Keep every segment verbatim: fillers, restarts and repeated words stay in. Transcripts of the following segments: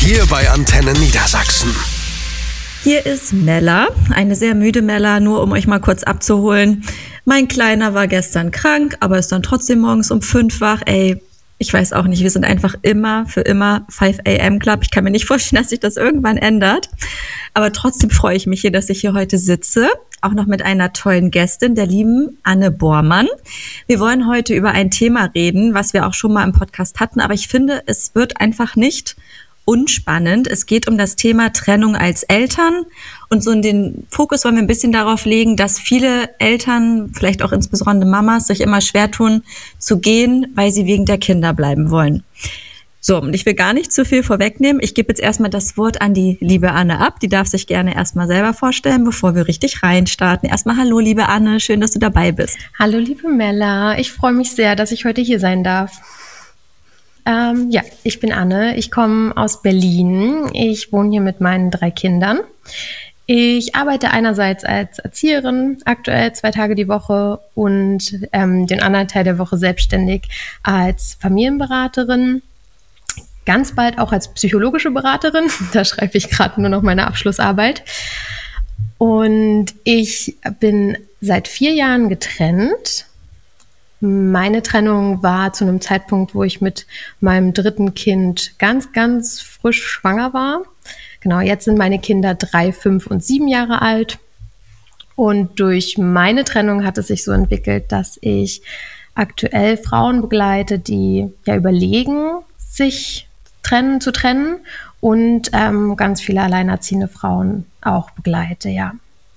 Hier bei Antenne Niedersachsen. Hier ist Mella, eine sehr müde Mella, nur um euch mal kurz abzuholen. Mein Kleiner war gestern krank, aber ist dann trotzdem morgens um fünf wach. Ey, ich weiß auch nicht, wir sind einfach immer für immer fünf a m Club. Ich kann mir nicht vorstellen, dass sich das irgendwann ändert. Aber trotzdem freue ich mich hier, dass ich hier heute sitze. Auch noch mit einer tollen Gästin, der lieben Anne Bormann. Wir wollen heute über ein Thema reden, was wir auch schon mal im Podcast hatten. Aber ich finde, es wird einfach nicht unspannend. Es geht um das Thema Trennung als Eltern. Und so in den Fokus wollen wir ein bisschen darauf legen, dass viele Eltern, vielleicht auch insbesondere Mamas, sich immer schwer tun zu gehen, weil sie wegen der Kinder bleiben wollen. So, und ich will gar nicht zu viel vorwegnehmen. Ich gebe jetzt erstmal das Wort an die liebe Anne ab. Die darf sich gerne erstmal selber vorstellen, bevor wir richtig reinstarten. Erstmal hallo, liebe Anne, schön, dass du dabei bist. Hallo, liebe Mella. Ich freue mich sehr, dass ich heute hier sein darf. Ähm, ja, ich bin Anne. Ich komme aus Berlin. Ich wohne hier mit meinen drei Kindern. Ich arbeite einerseits als Erzieherin, aktuell zwei Tage die Woche, und ähm, den anderen Teil der Woche selbstständig als Familienberaterin. Ganz bald auch als psychologische Beraterin. Da schreibe ich gerade nur noch meine Abschlussarbeit. Und ich bin seit vier Jahren getrennt. Meine Trennung war zu einem Zeitpunkt, wo ich mit meinem dritten Kind ganz, ganz frisch schwanger war. Genau, jetzt sind meine Kinder drei, fünf und sieben Jahre alt. Und durch meine Trennung hat es sich so entwickelt, dass ich aktuell Frauen begleite, die ja überlegen, sich trennen zu trennen, und ähm, ganz viele alleinerziehende Frauen auch begleite, ja.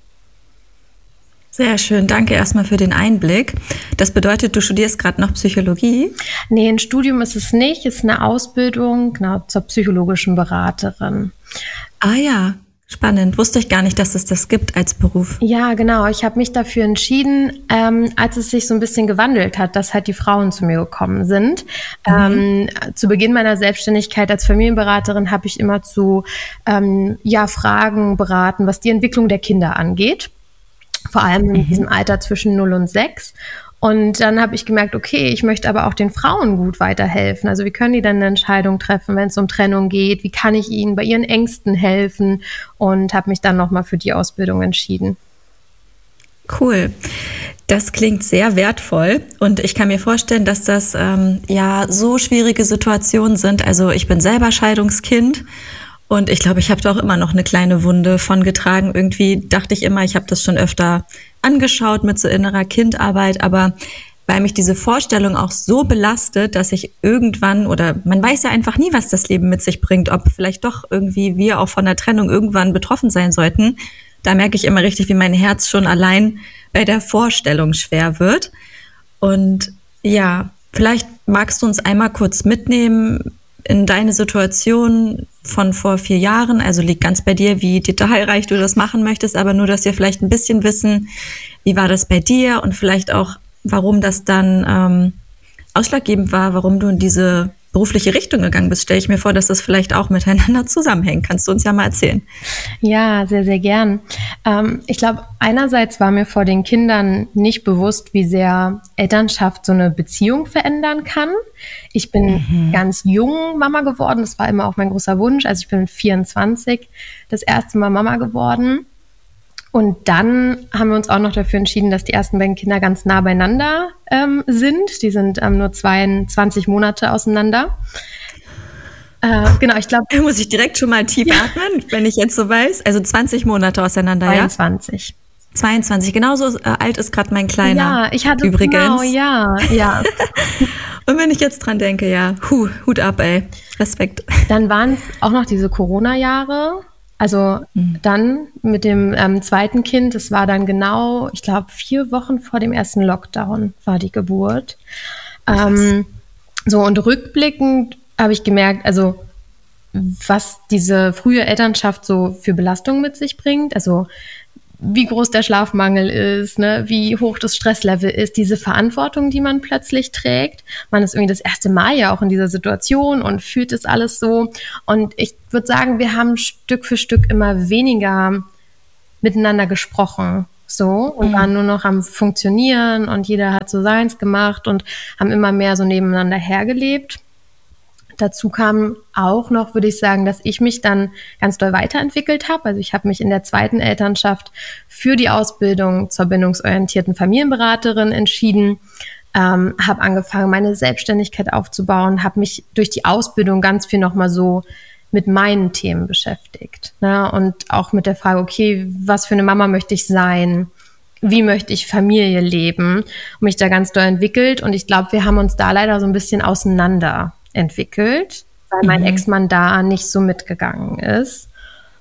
Sehr schön, danke erstmal für den Einblick. Das bedeutet, du studierst gerade noch Psychologie? Nee, ein Studium ist es nicht, es ist eine Ausbildung, genau, zur psychologischen Beraterin. Ah ja, spannend. Wusste ich gar nicht, dass es das gibt als Beruf. Ja, genau. Ich habe mich dafür entschieden, ähm, als es sich so ein bisschen gewandelt hat, dass halt die Frauen zu mir gekommen sind. Mhm. Ähm, zu Beginn meiner Selbstständigkeit als Familienberaterin habe ich immer zu ähm, ja, Fragen beraten, was die Entwicklung der Kinder angeht. Vor allem in mhm. diesem Alter zwischen null und sechs. Und dann habe ich gemerkt, okay, ich möchte aber auch den Frauen gut weiterhelfen. Also wie können die dann eine Entscheidung treffen, wenn es um Trennung geht? Wie kann ich ihnen bei ihren Ängsten helfen? Und habe mich dann nochmal für die Ausbildung entschieden. Cool. Das klingt sehr wertvoll. Und ich kann mir vorstellen, dass das ähm, ja so schwierige Situationen sind. Also ich bin selber Scheidungskind. Und ich glaube, ich habe da auch immer noch eine kleine Wunde von getragen. Irgendwie dachte ich immer, ich habe das schon öfter angeschaut mit so innerer Kindarbeit. Aber weil mich diese Vorstellung auch so belastet, dass ich irgendwann, oder man weiß ja einfach nie, was das Leben mit sich bringt, ob vielleicht doch irgendwie wir auch von der Trennung irgendwann betroffen sein sollten. Da merke ich immer richtig, wie mein Herz schon allein bei der Vorstellung schwer wird. Und ja, vielleicht magst du uns einmal kurz mitnehmen in deine Situation von vor vier Jahren, also liegt ganz bei dir, wie detailreich du das machen möchtest, aber nur, dass wir vielleicht ein bisschen wissen, wie war das bei dir und vielleicht auch, warum das dann ähm, ausschlaggebend war, warum du in diese berufliche Richtung gegangen bist. Stelle ich mir vor, dass das vielleicht auch miteinander zusammenhängt. Kannst du uns ja mal erzählen? Ja, sehr, sehr gern. Ähm, ich glaube, einerseits war mir vor den Kindern nicht bewusst, wie sehr Elternschaft so eine Beziehung verändern kann. Ich bin mhm. ganz jung Mama geworden. Das war immer auch mein großer Wunsch. Also ich bin mit vierundzwanzig das erste Mal Mama geworden. Und dann haben wir uns auch noch dafür entschieden, dass die ersten beiden Kinder ganz nah beieinander ähm, sind. Die sind ähm, nur zweiundzwanzig Monate auseinander. Äh, genau, ich glaube... Da muss ich direkt schon mal tief ja. atmen, wenn ich jetzt so weiß. Also zwanzig Monate auseinander, zweiundzwanzig. Ja? zweiundzwanzig, genauso äh, alt ist gerade mein Kleiner. Ja, ich hatte übrigens. Genau, ja, ja. Und wenn ich jetzt dran denke, ja, hu, Hut ab, ey, Respekt. Dann waren es auch noch diese Corona-Jahre. Also mhm. dann mit dem ähm, zweiten Kind, das war dann genau, ich glaube, vier Wochen vor dem ersten Lockdown war die Geburt. Ähm, so, und rückblickend habe ich gemerkt, also was diese frühe Elternschaft so für Belastung mit sich bringt, also wie groß der Schlafmangel ist, ne, wie hoch das Stresslevel ist, diese Verantwortung, die man plötzlich trägt. Man ist irgendwie das erste Mal ja auch in dieser Situation und fühlt das alles so. Und ich würde sagen, wir haben Stück für Stück immer weniger miteinander gesprochen, so, und mhm. waren nur noch am Funktionieren und jeder hat so seins gemacht und haben immer mehr so nebeneinander hergelebt. Dazu kam auch noch, würde ich sagen, dass ich mich dann ganz doll weiterentwickelt habe. Also ich habe mich in der zweiten Elternschaft für die Ausbildung zur bindungsorientierten Familienberaterin entschieden, ähm, habe angefangen, meine Selbstständigkeit aufzubauen, habe mich durch die Ausbildung ganz viel nochmal so mit meinen Themen beschäftigt, ne? Und auch mit der Frage, okay, was für eine Mama möchte ich sein? Wie möchte ich Familie leben? Und mich da ganz doll entwickelt. Und ich glaube, wir haben uns da leider so ein bisschen auseinander entwickelt, weil mein mhm. Ex-Mann da nicht so mitgegangen ist.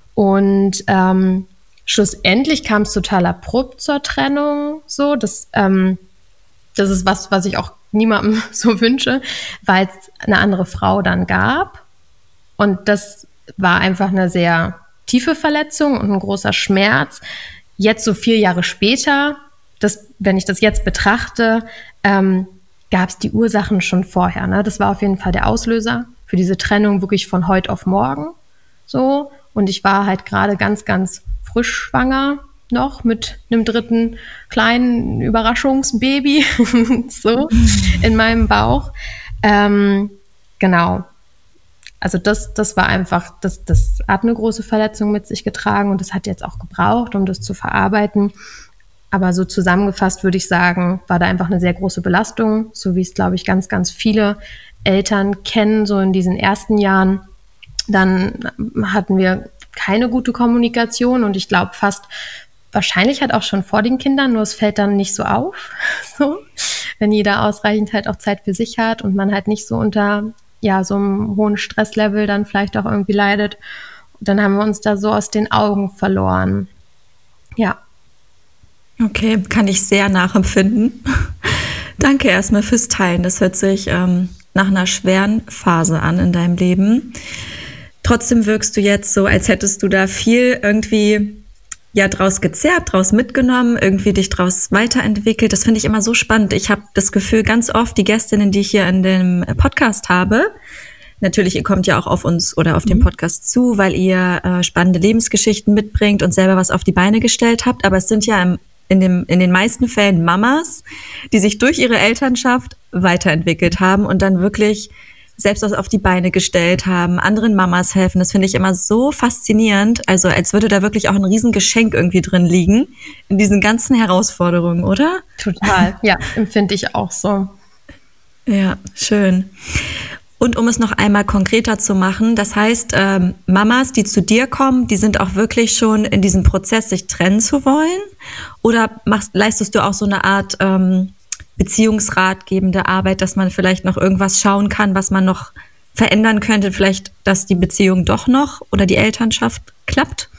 Und ähm, schlussendlich kam es total abrupt zur Trennung. So, das, ähm, das ist was, was ich auch niemandem so wünsche, weil es eine andere Frau dann gab. Und das war einfach eine sehr tiefe Verletzung und ein großer Schmerz. Jetzt so vier Jahre später, das, wenn ich das jetzt betrachte, ähm, gab es die Ursachen schon vorher. Ne? Das war auf jeden Fall der Auslöser für diese Trennung wirklich von heute auf morgen. So. Und ich war halt gerade ganz, ganz frisch schwanger noch mit einem dritten kleinen Überraschungsbaby so in meinem Bauch. Ähm, genau. Also das, das war einfach, das, das hat eine große Verletzung mit sich getragen und das hat jetzt auch gebraucht, um das zu verarbeiten. Aber so zusammengefasst würde ich sagen, war da einfach eine sehr große Belastung, so wie es, glaube ich, ganz, ganz viele Eltern kennen, so in diesen ersten Jahren. Dann hatten wir keine gute Kommunikation und ich glaube fast, wahrscheinlich halt auch schon vor den Kindern, nur es fällt dann nicht so auf, so, wenn jeder ausreichend halt auch Zeit für sich hat und man halt nicht so unter ja so einem hohen Stresslevel dann vielleicht auch irgendwie leidet. Und dann haben wir uns da so aus den Augen verloren. Ja. Okay, kann ich sehr nachempfinden. Danke erstmal fürs Teilen. Das hört sich ähm, nach einer schweren Phase an in deinem Leben. Trotzdem wirkst du jetzt so, als hättest du da viel irgendwie ja draus gezerrt, draus mitgenommen, irgendwie dich draus weiterentwickelt. Das finde ich immer so spannend. Ich habe das Gefühl, ganz oft die Gästinnen, die ich hier in dem Podcast habe, natürlich, ihr kommt ja auch auf uns oder auf den Podcast zu, weil ihr äh, spannende Lebensgeschichten mitbringt und selber was auf die Beine gestellt habt. Aber es sind ja im, in, dem, in den meisten Fällen Mamas, die sich durch ihre Elternschaft weiterentwickelt haben und dann wirklich selbst was auf die Beine gestellt haben, anderen Mamas helfen. Das finde ich immer so faszinierend. Also als würde da wirklich auch ein Riesengeschenk irgendwie drin liegen in diesen ganzen Herausforderungen, oder? Total, ja, empfinde ich auch so. Ja, schön. Und um es noch einmal konkreter zu machen, das heißt, ähm, Mamas, die zu dir kommen, die sind auch wirklich schon in diesem Prozess, sich trennen zu wollen? Oder machst, leistest du auch so eine Art ähm, beziehungsratgebende Arbeit, dass man vielleicht noch irgendwas schauen kann, was man noch verändern könnte, vielleicht, dass die Beziehung doch noch oder die Elternschaft klappt?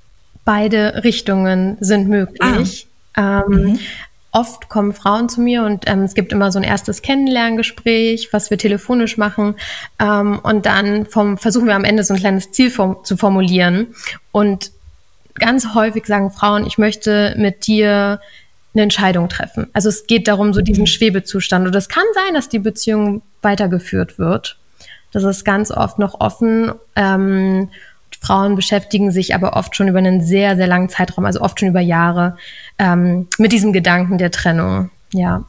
Beide Richtungen sind möglich. Ah. Ähm, mhm. Oft kommen Frauen zu mir und ähm, es gibt immer so ein erstes Kennenlerngespräch, was wir telefonisch machen. Ähm, und dann vom, versuchen wir am Ende so ein kleines Ziel form, zu formulieren. Und ganz häufig sagen Frauen, ich möchte mit dir eine Entscheidung treffen. Also es geht darum, so diesen Schwebezustand. Und es kann sein, dass die Beziehung weitergeführt wird. Das ist ganz oft noch offen. Ähm, Frauen beschäftigen sich aber oft schon über einen sehr, sehr langen Zeitraum, also oft schon über Jahre, ähm, mit diesem Gedanken der Trennung. Ja.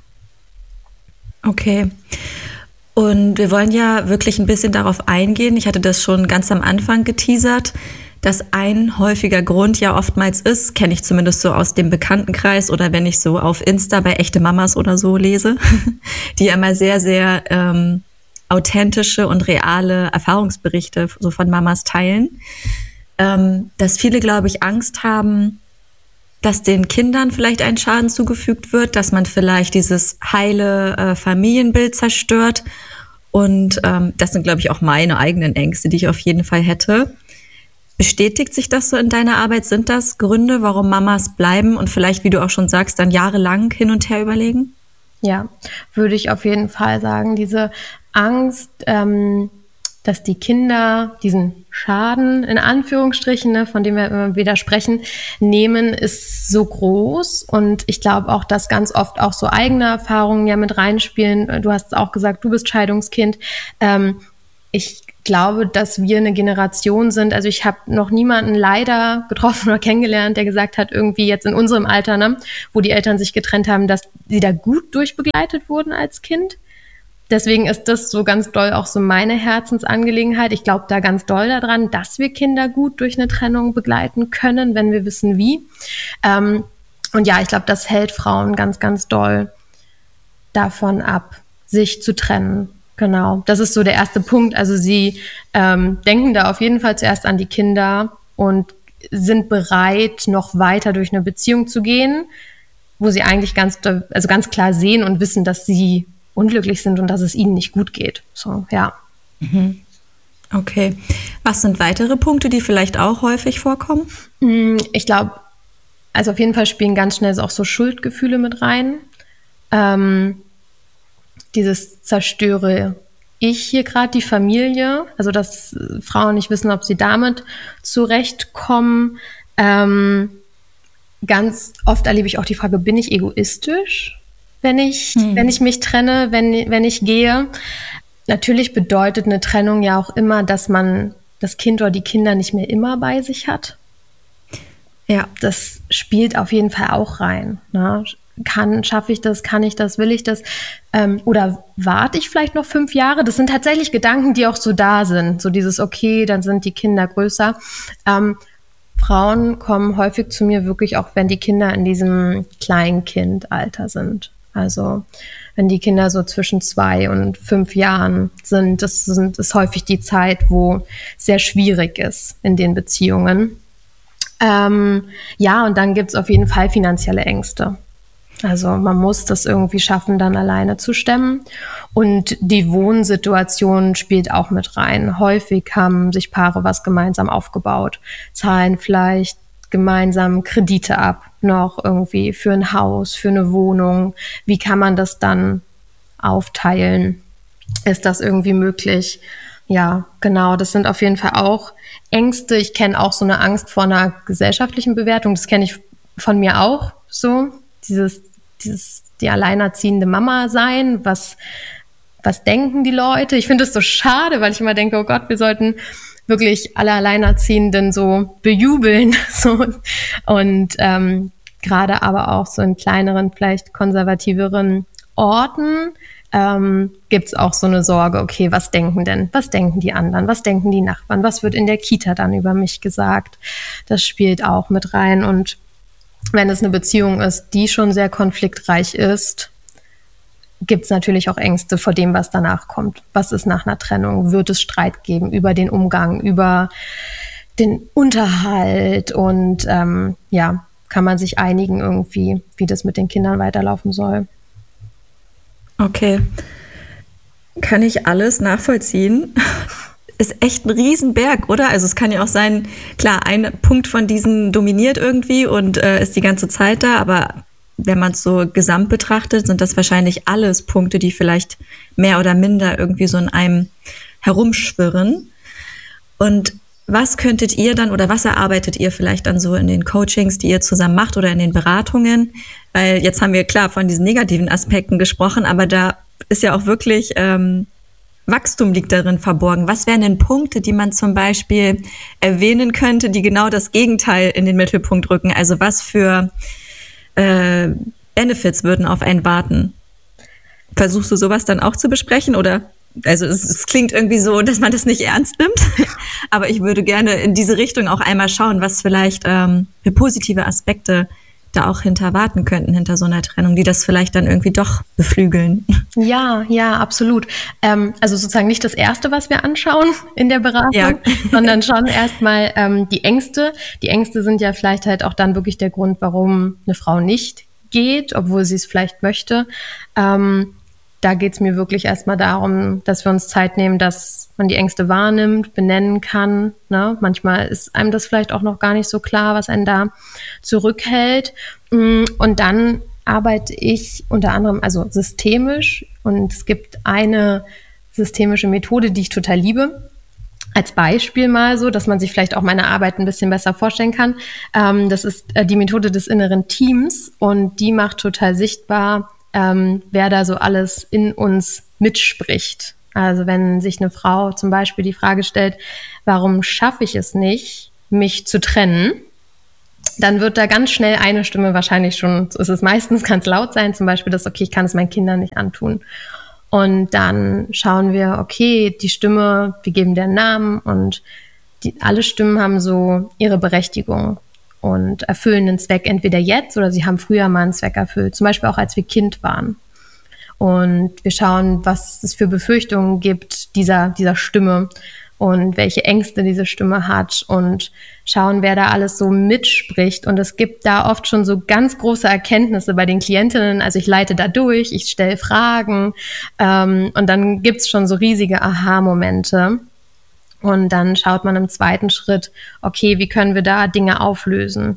Okay. Und wir wollen ja wirklich ein bisschen darauf eingehen. Ich hatte das schon ganz am Anfang geteasert, dass ein häufiger Grund ja oftmals ist, kenne ich zumindest so aus dem Bekanntenkreis oder wenn ich so auf Insta bei echte Mamas oder so lese, die ja immer sehr, sehr ähm, authentische und reale Erfahrungsberichte so von Mamas teilen, ähm, dass viele, glaube ich, Angst haben, dass den Kindern vielleicht ein Schaden zugefügt wird, dass man vielleicht dieses heile äh, Familienbild zerstört. Und ähm, das sind, glaube ich, auch meine eigenen Ängste, die ich auf jeden Fall hätte. Bestätigt sich das so in deiner Arbeit? Sind das Gründe, warum Mamas bleiben und vielleicht, wie du auch schon sagst, dann jahrelang hin und her überlegen? Ja, würde ich auf jeden Fall sagen. Diese Angst, ähm, dass die Kinder diesen Schaden, in Anführungsstrichen, ne, von dem wir immer wieder sprechen, nehmen, ist so groß. Und ich glaube auch, dass ganz oft auch so eigene Erfahrungen ja mit reinspielen. Du hast es auch gesagt, du bist Scheidungskind. Ähm, ich glaube, dass wir eine Generation sind, also ich habe noch niemanden leider getroffen oder kennengelernt, der gesagt hat, irgendwie jetzt in unserem Alter, ne, wo die Eltern sich getrennt haben, dass sie da gut durchbegleitet wurden als Kind. deswegen ist das so ganz doll auch so meine Herzensangelegenheit. Ich glaube da ganz doll daran, dass wir Kinder gut durch eine Trennung begleiten können, wenn wir wissen, wie. Ähm, und ja, ich glaube, das hält Frauen ganz, ganz doll davon ab, sich zu trennen. Genau, das ist so der erste Punkt. Also sie ähm, denken da auf jeden Fall zuerst an die Kinder und sind bereit, noch weiter durch eine Beziehung zu gehen, wo sie eigentlich ganz, also ganz klar sehen und wissen, dass sie unglücklich sind und dass es ihnen nicht gut geht. So, ja. Mhm. Okay. Was sind weitere Punkte, die vielleicht auch häufig vorkommen? Ich glaube, also auf jeden Fall spielen ganz schnell auch so Schuldgefühle mit rein. Ähm, dieses zerstöre ich hier gerade die Familie, also dass Frauen nicht wissen, ob sie damit zurechtkommen. Ähm, ganz oft erlebe ich auch die Frage, bin ich egoistisch, wenn ich, hm. wenn ich mich trenne, wenn, wenn ich gehe? Natürlich bedeutet eine Trennung ja auch immer, dass man das Kind oder die Kinder nicht mehr immer bei sich hat. Ja, das spielt auf jeden Fall auch rein, ne? Kann, schaffe ich das, kann ich das, will ich das? Ähm, oder warte ich vielleicht noch fünf Jahre? Das sind tatsächlich Gedanken, die auch so da sind. So dieses, okay, dann sind die Kinder größer. Ähm, Frauen kommen häufig zu mir wirklich auch, wenn die Kinder in diesem Kleinkindalter sind. Also wenn die Kinder so zwischen zwei und fünf Jahren sind, das sind, ist häufig die Zeit, wo es sehr schwierig ist in den Beziehungen. Ähm, ja, und dann gibt es auf jeden Fall finanzielle Ängste. Also man muss das irgendwie schaffen, dann alleine zu stemmen. Und die Wohnsituation spielt auch mit rein. Häufig haben sich Paare was gemeinsam aufgebaut, zahlen vielleicht gemeinsam Kredite ab, noch irgendwie für ein Haus, für eine Wohnung. Wie kann man das dann aufteilen? Ist das irgendwie möglich? Ja, genau. Das sind auf jeden Fall auch Ängste. Ich kenne auch so eine Angst vor einer gesellschaftlichen Bewertung. Das kenne ich von mir auch so. Dieses, dieses, die alleinerziehende Mama sein, was, was denken die Leute? Ich finde es so schade, weil ich immer denke, oh Gott, wir sollten wirklich alle Alleinerziehenden so bejubeln, so. Und, ähm, gerade aber auch so in kleineren, vielleicht konservativeren Orten, ähm, gibt's auch so eine Sorge, okay, was denken denn, was denken die anderen, was denken die Nachbarn, was wird in der Kita dann über mich gesagt? Das spielt auch mit rein. Und wenn es eine Beziehung ist, die schon sehr konfliktreich ist, gibt es natürlich auch Ängste vor dem, was danach kommt. Was ist nach einer Trennung? Wird es Streit geben über den Umgang, über den Unterhalt? Und ähm, ja, kann man sich einigen irgendwie, wie das mit den Kindern weiterlaufen soll. Okay. Kann ich alles nachvollziehen? Ist echt ein Riesenberg, oder? Also es kann ja auch sein, klar, ein Punkt von diesen dominiert irgendwie und äh, ist die ganze Zeit da, aber wenn man es so gesamt betrachtet, sind das wahrscheinlich alles Punkte, die vielleicht mehr oder minder irgendwie so in einem herumschwirren. Und was könntet ihr dann oder was erarbeitet ihr vielleicht dann so in den Coachings, die ihr zusammen macht oder in den Beratungen? Weil jetzt haben wir klar von diesen negativen Aspekten gesprochen, aber da ist ja auch wirklich ähm, Wachstum liegt darin verborgen. Was wären denn Punkte, die man zum Beispiel erwähnen könnte, die genau das Gegenteil in den Mittelpunkt rücken? Also was für äh, Benefits würden auf einen warten? Versuchst du sowas dann auch zu besprechen? Oder also es, es klingt irgendwie so, dass man das nicht ernst nimmt. Aber ich würde gerne in diese Richtung auch einmal schauen, was vielleicht ähm, für positive Aspekte da auch hinter warten könnten, hinter so einer Trennung, die das vielleicht dann irgendwie doch beflügeln. Ja, ja, absolut. Ähm, also sozusagen nicht das Erste, was wir anschauen in der Beratung, ja. sondern schon erstmal ähm, die Ängste. Die Ängste sind ja vielleicht halt auch dann wirklich der Grund, warum eine Frau nicht geht, obwohl sie es vielleicht möchte. Ähm, da geht es mir wirklich erstmal darum, dass wir uns Zeit nehmen, dass man die Ängste wahrnimmt, benennen kann. Ne? Manchmal ist einem das vielleicht auch noch gar nicht so klar, was einen da zurückhält. Und dann arbeite ich unter anderem also systemisch. Und es gibt eine systemische Methode, die ich total liebe. Als Beispiel mal so, dass man sich vielleicht auch meine Arbeit ein bisschen besser vorstellen kann. Ähm, das ist äh, die Methode des inneren Teams. Und die macht total sichtbar, Ähm, wer da so alles in uns mitspricht. Also wenn sich eine Frau zum Beispiel die Frage stellt, warum schaffe ich es nicht, mich zu trennen, dann wird da ganz schnell eine Stimme wahrscheinlich schon, so ist es meistens, ganz laut sein, zum Beispiel das, okay, ich kann es meinen Kindern nicht antun. Und dann schauen wir, okay, die Stimme, wir geben der Namen und die, alle Stimmen haben so ihre Berechtigung und erfüllen einen Zweck entweder jetzt oder sie haben früher mal einen Zweck erfüllt, zum Beispiel auch als wir Kind waren. Und wir schauen, was es für Befürchtungen gibt dieser, dieser Stimme und welche Ängste diese Stimme hat und schauen, wer da alles so mitspricht. Und es gibt da oft schon so ganz große Erkenntnisse bei den Klientinnen. Also ich leite da durch, ich stelle Fragen ähm, und dann gibt's schon so riesige Aha-Momente. Und dann schaut man im zweiten Schritt, okay, wie können wir da Dinge auflösen?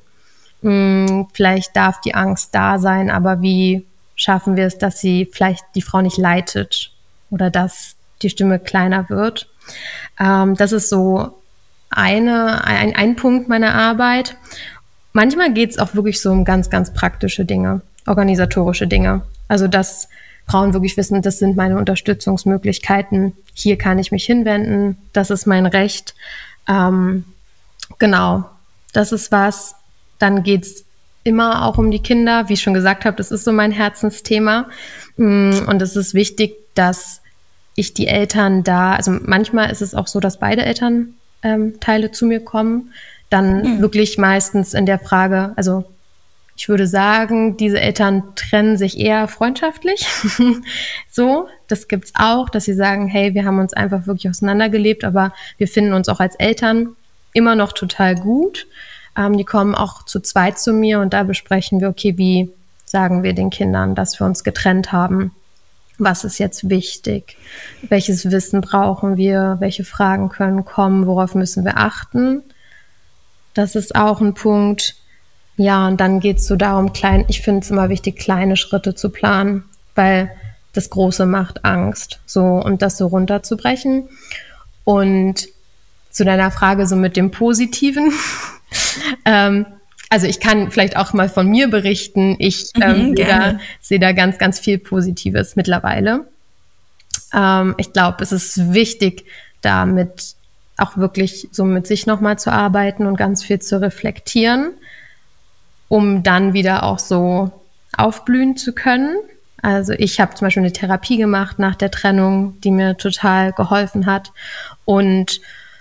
Hm, vielleicht darf die Angst da sein, aber wie schaffen wir es, dass sie vielleicht die Frau nicht leitet oder dass die Stimme kleiner wird? Ähm, das ist so eine, ein, ein Punkt meiner Arbeit. Manchmal geht es auch wirklich so um ganz, ganz praktische Dinge, organisatorische Dinge. Also dass Frauen wirklich wissen, das sind meine Unterstützungsmöglichkeiten, hier kann ich mich hinwenden, das ist mein Recht. Ähm, genau, das ist was. Dann geht's immer auch um die Kinder. Wie ich schon gesagt habe, das ist so mein Herzensthema. Und es ist wichtig, dass ich die Eltern da, also manchmal ist es auch so, dass beide Elternteile ähm, zu mir kommen, dann mhm. wirklich meistens in der Frage, also ich würde sagen, diese Eltern trennen sich eher freundschaftlich. So, das gibt's auch, dass sie sagen, hey, wir haben uns einfach wirklich auseinandergelebt, aber wir finden uns auch als Eltern immer noch total gut. Ähm, die kommen auch zu zweit zu mir und da besprechen wir, okay, wie sagen wir den Kindern, dass wir uns getrennt haben? Was ist jetzt wichtig? Welches Wissen brauchen wir? Welche Fragen können kommen? Worauf müssen wir achten? Das ist auch ein Punkt. Ja, und dann geht es so darum, klein, ich finde es immer wichtig, kleine Schritte zu planen, weil das Große macht Angst. So, und das so runterzubrechen. Und zu deiner Frage so mit dem Positiven. ähm, Also ich kann vielleicht auch mal von mir berichten. Ich mhm, ähm, sehe da, seh da ganz, ganz viel Positives mittlerweile. Ähm, ich glaube, es ist wichtig, damit auch wirklich so mit sich nochmal zu arbeiten und ganz viel zu reflektieren, um dann wieder auch so aufblühen zu können. Also ich habe zum Beispiel eine Therapie gemacht nach der Trennung, die mir total geholfen hat. Und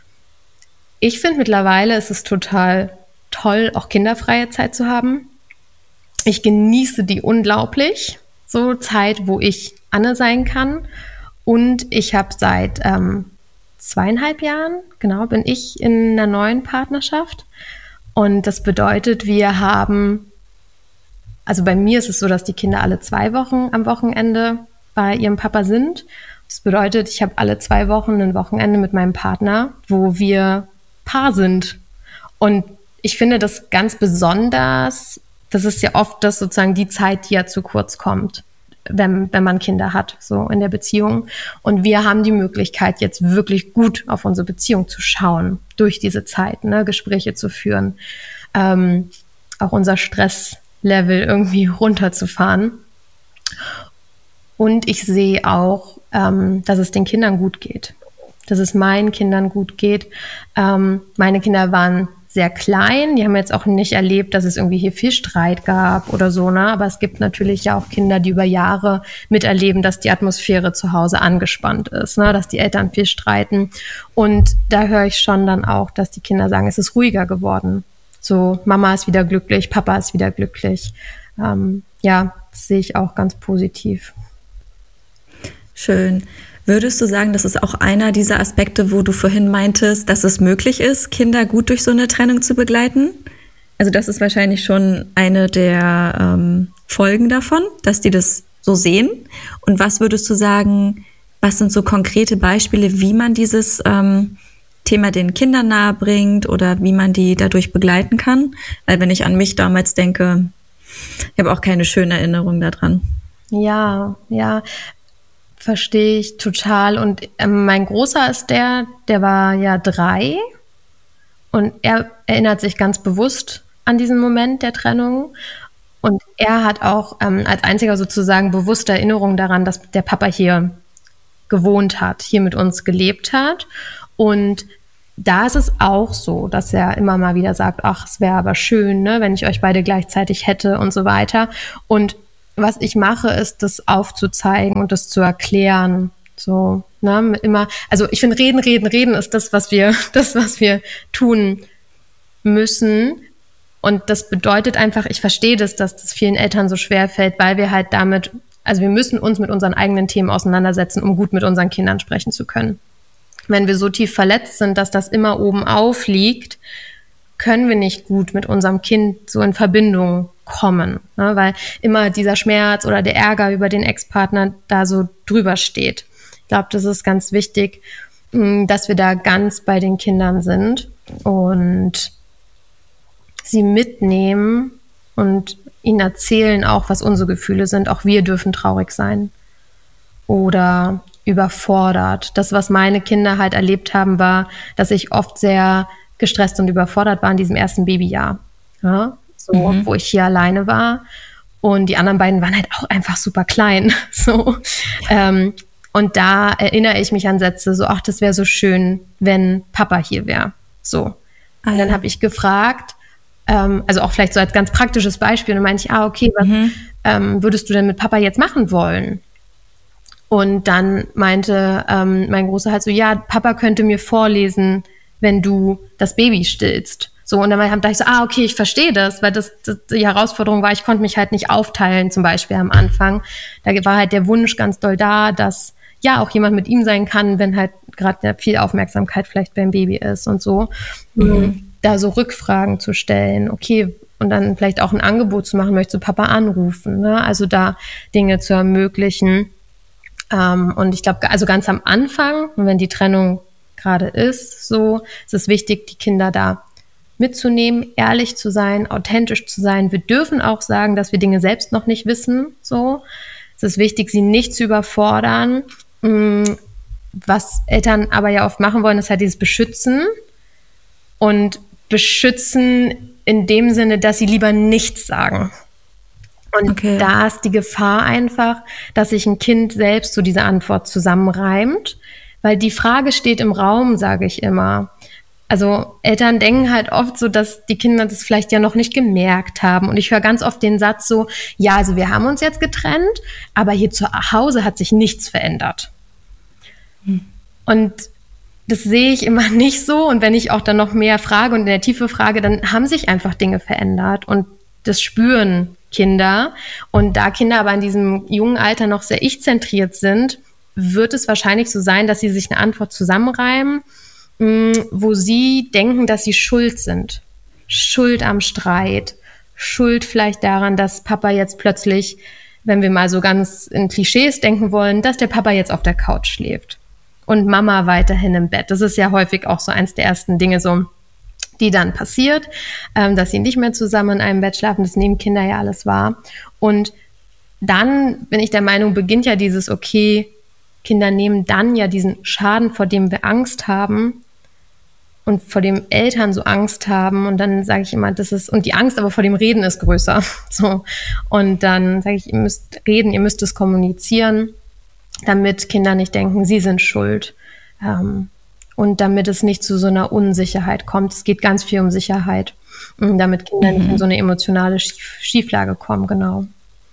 ich finde mittlerweile ist es total toll, auch kinderfreie Zeit zu haben. Ich genieße die unglaublich. So Zeit, wo ich Anne sein kann. Und ich habe seit ähm, zweieinhalb Jahren, genau, bin ich in einer neuen Partnerschaft. Und das bedeutet, wir haben, also bei mir ist es so, dass die Kinder alle zwei Wochen am Wochenende bei ihrem Papa sind. Das bedeutet, ich habe alle zwei Wochen ein Wochenende mit meinem Partner, wo wir Paar sind. Und ich finde das ganz besonders, das ist ja oft das sozusagen die Zeit, die ja zu kurz kommt, wenn, wenn man Kinder hat, so in der Beziehung. Und wir haben die Möglichkeit, jetzt wirklich gut auf unsere Beziehung zu schauen, durch diese Zeit, ne, Gespräche zu führen, ähm, auch unser Stresslevel irgendwie runterzufahren. Und ich sehe auch, ähm, dass es den Kindern gut geht, dass es meinen Kindern gut geht. Ähm, meine Kinder waren sehr klein. Die haben jetzt auch nicht erlebt, dass es irgendwie hier viel Streit gab oder so, ne? Aber es gibt natürlich ja auch Kinder, die über Jahre miterleben, dass die Atmosphäre zu Hause angespannt ist, ne? Dass die Eltern viel streiten. Und da höre ich schon dann auch, dass die Kinder sagen, es ist ruhiger geworden. So, Mama ist wieder glücklich, Papa ist wieder glücklich. Ähm, ja, das sehe ich auch ganz positiv. Schön. Würdest du sagen, das ist auch einer dieser Aspekte, wo du vorhin meintest, dass es möglich ist, Kinder gut durch so eine Trennung zu begleiten? Also das ist wahrscheinlich schon eine der ähm, Folgen davon, dass die das so sehen. Und was würdest du sagen, was sind so konkrete Beispiele, wie man dieses ähm, Thema den Kindern nahe bringt oder wie man die dadurch begleiten kann? Weil wenn ich an mich damals denke, ich habe auch keine schöne Erinnerung daran. Ja, ja. Verstehe ich total. Und ähm, mein Großer ist der, der war ja drei und er erinnert sich ganz bewusst an diesen Moment der Trennung. Und er hat auch ähm, als einziger sozusagen bewusste Erinnerung daran, dass der Papa hier gewohnt hat, hier mit uns gelebt hat. Und da ist es auch so, dass er immer mal wieder sagt, ach, es wäre aber schön, ne, wenn ich euch beide gleichzeitig hätte und so weiter. Und was ich mache, ist, das aufzuzeigen und das zu erklären. So, ne, immer, also ich finde, reden, reden, reden ist das, was wir, das, was wir tun müssen. Und das bedeutet einfach, ich verstehe das, dass das vielen Eltern so schwer fällt, weil wir halt damit, also wir müssen uns mit unseren eigenen Themen auseinandersetzen, um gut mit unseren Kindern sprechen zu können. Wenn wir so tief verletzt sind, dass das immer oben aufliegt, können wir nicht gut mit unserem Kind so in Verbindung kommen, ne? Weil immer dieser Schmerz oder der Ärger über den Ex-Partner da so drüber steht. Ich glaube, das ist ganz wichtig, dass wir da ganz bei den Kindern sind und sie mitnehmen und ihnen erzählen auch, was unsere Gefühle sind. Auch wir dürfen traurig sein oder überfordert. Das, was meine Kinder halt erlebt haben, war, dass ich oft sehr gestresst und überfordert war in diesem ersten Babyjahr. Ja, so, mhm. wo ich hier alleine war. Und die anderen beiden waren halt auch einfach super klein. So. Ähm, und da erinnere ich mich an Sätze, so, ach, das wäre so schön, wenn Papa hier wäre. So. Ah, und dann ja. habe ich gefragt, ähm, also auch vielleicht so als ganz praktisches Beispiel, und dann meinte ich, ah, okay, was mhm. ähm, würdest du denn mit Papa jetzt machen wollen? Und dann meinte ähm, mein Großer halt so, ja, Papa könnte mir vorlesen, wenn du das Baby stillst. So, und dann dachte ich so, ah, okay, ich verstehe das, weil das, das die Herausforderung war, ich konnte mich halt nicht aufteilen, zum Beispiel am Anfang. Da war halt der Wunsch ganz doll da, dass ja auch jemand mit ihm sein kann, wenn halt gerade viel Aufmerksamkeit vielleicht beim Baby ist und so. Mhm. Da so Rückfragen zu stellen, okay, und dann vielleicht auch ein Angebot zu machen, möchtest du Papa anrufen, ne? Also da Dinge zu ermöglichen. Ähm, und ich glaube, also ganz am Anfang, wenn die Trennung gerade ist, so, ist es wichtig, die Kinder da mitzunehmen, ehrlich zu sein, authentisch zu sein. Wir dürfen auch sagen, dass wir Dinge selbst noch nicht wissen, so. Es ist wichtig, sie nicht zu überfordern. Was Eltern aber ja oft machen wollen, ist halt dieses Beschützen. Und beschützen in dem Sinne, dass sie lieber nichts sagen. Und okay. da ist die Gefahr einfach, dass sich ein Kind selbst so diese Antwort zusammenreimt, weil die Frage steht im Raum, sage ich immer. Also Eltern denken halt oft so, dass die Kinder das vielleicht ja noch nicht gemerkt haben. Und ich höre ganz oft den Satz so, ja, also wir haben uns jetzt getrennt, aber hier zu Hause hat sich nichts verändert. Hm. Und das sehe ich immer nicht so. Und wenn ich auch dann noch mehr frage und in der Tiefe frage, dann haben sich einfach Dinge verändert. Und das spüren Kinder. Und da Kinder aber in diesem jungen Alter noch sehr ich-zentriert sind, wird es wahrscheinlich so sein, dass sie sich eine Antwort zusammenreimen, wo sie denken, dass sie schuld sind. Schuld am Streit. Schuld vielleicht daran, dass Papa jetzt plötzlich, wenn wir mal so ganz in Klischees denken wollen, dass der Papa jetzt auf der Couch schläft. Und Mama weiterhin im Bett. Das ist ja häufig auch so eins der ersten Dinge, so, die dann passiert, ähm, dass sie nicht mehr zusammen in einem Bett schlafen. Das nehmen Kinder ja alles wahr. Und dann bin ich der Meinung, beginnt ja dieses, okay, Kinder nehmen dann ja diesen Schaden, vor dem wir Angst haben und vor dem Eltern so Angst haben. Und dann sage ich immer, das ist, und die Angst aber vor dem Reden ist größer. So. Und dann sage ich, ihr müsst reden, ihr müsst es kommunizieren, damit Kinder nicht denken, sie sind schuld. Ähm, und damit es nicht zu so einer Unsicherheit kommt. Es geht ganz viel um Sicherheit, damit Kinder mhm. nicht in so eine emotionale Schief- Schieflage kommen, genau.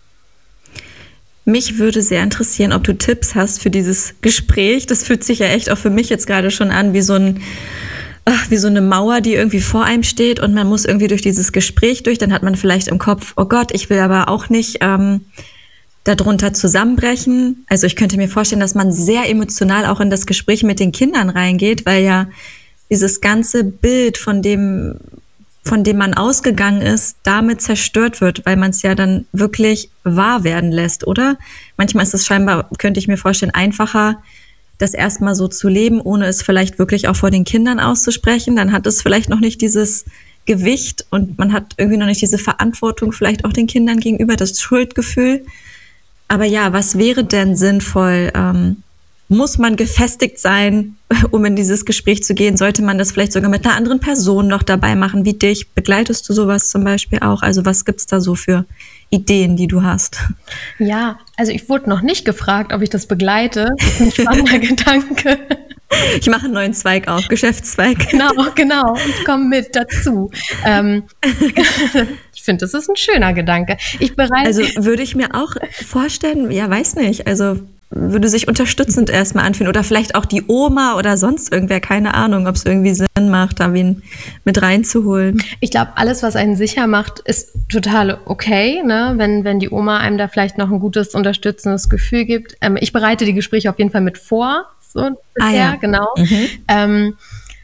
Mich würde sehr interessieren, ob du Tipps hast für dieses Gespräch. Das fühlt sich ja echt auch für mich jetzt gerade schon an wie so ein, ach, wie so eine Mauer, die irgendwie vor einem steht und man muss irgendwie durch dieses Gespräch durch. Dann hat man vielleicht im Kopf, oh Gott, ich will aber auch nicht ähm, darunter zusammenbrechen. Also ich könnte mir vorstellen, dass man sehr emotional auch in das Gespräch mit den Kindern reingeht, weil ja dieses ganze Bild, von dem, von dem man ausgegangen ist, damit zerstört wird, weil man es ja dann wirklich wahr werden lässt, oder? Manchmal ist es scheinbar, könnte ich mir vorstellen, einfacher, das erstmal so zu leben, ohne es vielleicht wirklich auch vor den Kindern auszusprechen. Dann hat es vielleicht noch nicht dieses Gewicht und man hat irgendwie noch nicht diese Verantwortung vielleicht auch den Kindern gegenüber, das Schuldgefühl. Aber ja, was wäre denn sinnvoll? Ähm, muss man gefestigt sein, um in dieses Gespräch zu gehen? Sollte man das vielleicht sogar mit einer anderen Person noch dabei machen wie dich? Begleitest du sowas zum Beispiel auch? Also was gibt's da so für Ideen, die du hast? Ja, also ich wurde noch nicht gefragt, ob ich das begleite. Das ist ein spannender Gedanke. Ich mache einen neuen Zweig auf, Geschäftszweig. Genau, genau. Ich komme mit dazu. Ähm, ich finde, das ist ein schöner Gedanke. Ich bereite Also würde ich mir auch vorstellen, ja, weiß nicht, also würde sich unterstützend erstmal anfühlen oder vielleicht auch die Oma oder sonst irgendwer, keine Ahnung, ob es irgendwie Sinn macht, da wen mit reinzuholen. Ich glaube, alles, was einen sicher macht, ist total okay, ne? Wenn, wenn die Oma einem da vielleicht noch ein gutes, unterstützendes Gefühl gibt. Ähm, ich bereite die Gespräche auf jeden Fall mit vor, so bisher, Ah, ja. genau. Mhm. Ähm,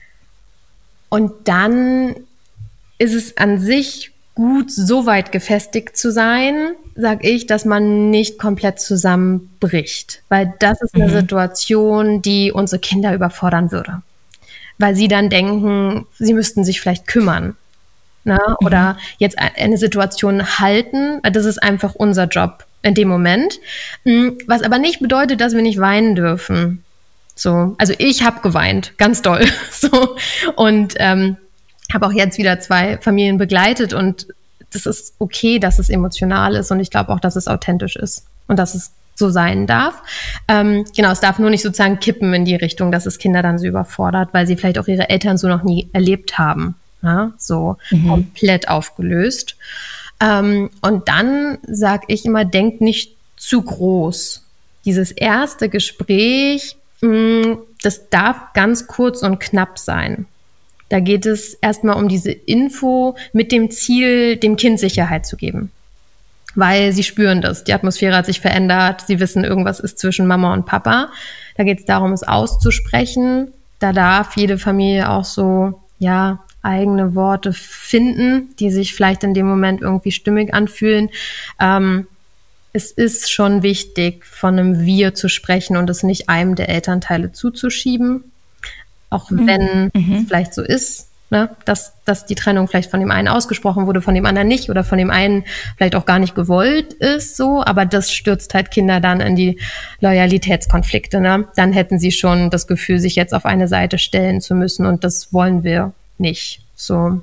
und dann ist es an sich gut, so weit gefestigt zu sein, sag ich, dass man nicht komplett zusammenbricht. Weil das ist eine Mhm. Situation, die unsere Kinder überfordern würde. Weil sie dann denken, sie müssten sich vielleicht kümmern. Ne? Oder mhm. jetzt eine Situation halten. Das ist einfach unser Job in dem Moment. Was aber nicht bedeutet, dass wir nicht weinen dürfen. So, also ich habe geweint, ganz doll. So. Und ähm, habe auch jetzt wieder zwei Familien begleitet und das ist okay, dass es emotional ist und ich glaube auch, dass es authentisch ist und dass es so sein darf. Ähm, genau, es darf nur nicht sozusagen kippen in die Richtung, dass es Kinder dann so überfordert, weil sie vielleicht auch ihre Eltern so noch nie erlebt haben. Ja, so mhm. komplett aufgelöst. Ähm, und dann sage ich immer, denkt nicht zu groß. Dieses erste Gespräch, mh, das darf ganz kurz und knapp sein. Da geht es erstmal um diese Info mit dem Ziel, dem Kind Sicherheit zu geben. Weil sie spüren das. Die Atmosphäre hat sich verändert. Sie wissen, irgendwas ist zwischen Mama und Papa. Da geht es darum, es auszusprechen. Da darf jede Familie auch so, ja, eigene Worte finden, die sich vielleicht in dem Moment irgendwie stimmig anfühlen. Ähm, es ist schon wichtig, von einem Wir zu sprechen und es nicht einem der Elternteile zuzuschieben. Auch wenn mhm. es vielleicht so ist, ne, dass, dass die Trennung vielleicht von dem einen ausgesprochen wurde, von dem anderen nicht oder von dem einen vielleicht auch gar nicht gewollt ist, so, aber das stürzt halt Kinder dann in die Loyalitätskonflikte, ne? Dann hätten sie schon das Gefühl, sich jetzt auf eine Seite stellen zu müssen und das wollen wir nicht, so.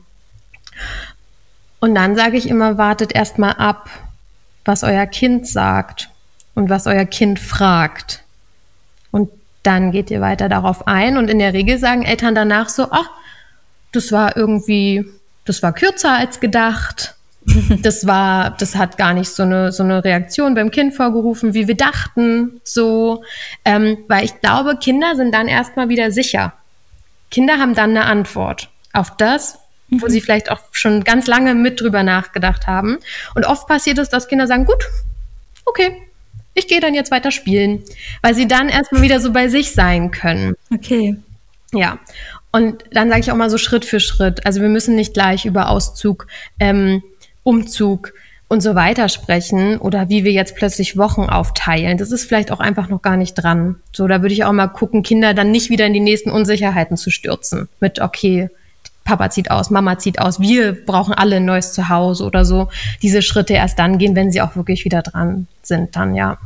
Und dann sage ich immer, wartet erst mal ab, was euer Kind sagt und was euer Kind fragt. Und dann geht ihr weiter darauf ein und in der Regel sagen Eltern danach so, ach, das war irgendwie, das war kürzer als gedacht. Das war, das hat gar nicht so eine, so eine Reaktion beim Kind vorgerufen, wie wir dachten, so. Ähm, weil ich glaube, Kinder sind dann erstmal wieder sicher. Kinder haben dann eine Antwort auf das, wo mhm. sie vielleicht auch schon ganz lange mit drüber nachgedacht haben. Und oft passiert es, dass Kinder sagen, gut, okay, ich gehe dann jetzt weiter spielen, weil sie dann erstmal wieder so bei sich sein können. Okay. Ja, und dann sage ich auch mal so Schritt für Schritt. Also wir müssen nicht gleich über Auszug, ähm, Umzug und so weiter sprechen oder wie wir jetzt plötzlich Wochen aufteilen. Das ist vielleicht auch einfach noch gar nicht dran. So, da würde ich auch mal gucken, Kinder dann nicht wieder in die nächsten Unsicherheiten zu stürzen. Mit, okay, Papa zieht aus, Mama zieht aus, wir brauchen alle ein neues Zuhause oder so. Diese Schritte erst dann gehen, wenn sie auch wirklich wieder dran sind dann, ja.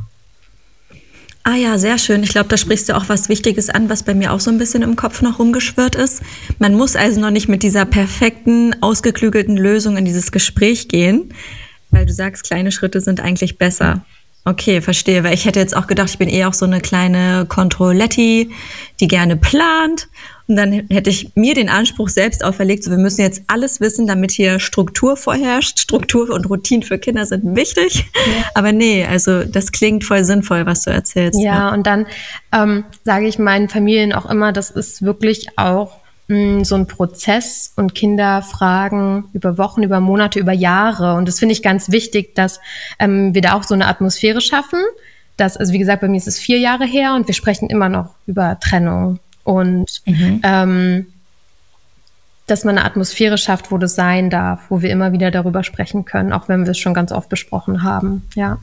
Ah ja, sehr schön. Ich glaube, da sprichst du auch was Wichtiges an, was bei mir auch so ein bisschen im Kopf noch rumgeschwirrt ist. Man muss also noch nicht mit dieser perfekten, ausgeklügelten Lösung in dieses Gespräch gehen, weil du sagst, kleine Schritte sind eigentlich besser. Okay, verstehe, weil ich hätte jetzt auch gedacht, ich bin eher auch so eine kleine Controletti, die gerne plant. Und dann hätte ich mir den Anspruch selbst auferlegt, so wir müssen jetzt alles wissen, damit hier Struktur vorherrscht. Struktur und Routinen für Kinder sind wichtig. Ja. Aber nee, also das klingt voll sinnvoll, was du erzählst. Ja, ja. Und dann ähm, sage ich meinen Familien auch immer, das ist wirklich auch mh, so ein Prozess und Kinder fragen über Wochen, über Monate, über Jahre. Und das finde ich ganz wichtig, dass ähm, wir da auch so eine Atmosphäre schaffen. Dass, also wie gesagt, bei mir ist es vier Jahre her und wir sprechen immer noch über Trennung. Und mhm. ähm, dass man eine Atmosphäre schafft, wo das sein darf, wo wir immer wieder darüber sprechen können, auch wenn wir es schon ganz oft besprochen haben. Ja.